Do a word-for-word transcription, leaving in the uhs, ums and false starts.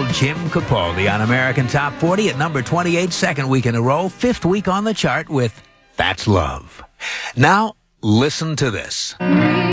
Jim Capaldi on American Top forty at number twenty-eight, second week in a row, fifth week on the chart with That's Love. Now, listen to this.